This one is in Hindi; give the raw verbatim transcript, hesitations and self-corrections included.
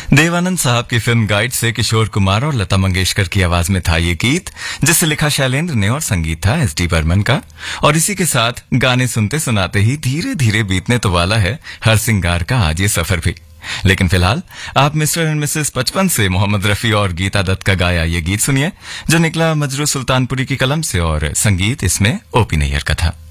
देवानंद साहब की फिल्म गाइड से किशोर कुमार और लता मंगेशकर की आवाज में था ये गीत, जिसे लिखा शैलेंद्र ने और संगीत था एस डी बर्मन का। और इसी के साथ गाने सुनते सुनाते ही धीरे धीरे बीतने तो वाला है हर सिंगार का आज ये सफर भी। लेकिन फिलहाल आप मिस्टर एंड मिसेस पचपन से मोहम्मद रफी और गीता दत्त का गाया ये गीत सुनिए, जो निकला मजरू सुल्तानपुरी की कलम से और संगीत इसमें ओपी नैयर का था।